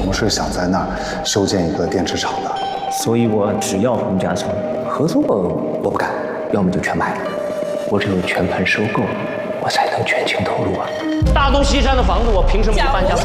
们是想在那儿修建一个电池厂的。 所以我只要洪家村，合作我不干，要么就全买。我只有全盘收购，我才能全情投入啊。 大东西山的房子，我凭什么去搬家？